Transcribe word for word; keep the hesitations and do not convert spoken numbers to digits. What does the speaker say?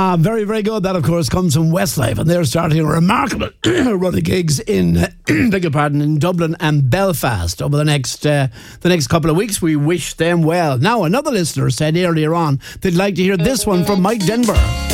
Ah, very, very good. That, of course, comes from Westlife, and they're starting a remarkable run of gigs in, beg your pardon, in Dublin and Belfast over the next uh, the next couple of weeks. We wish them well. Now, another listener said earlier on they'd like to hear this one from Mike Denver.